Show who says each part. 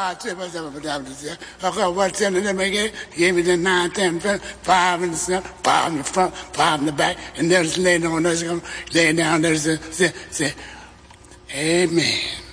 Speaker 1: what's in it? He gave me the 9, 10, 5 in the center, 5 in the front, 5 in the back, and there's laying on us, lay down there, say, Amen.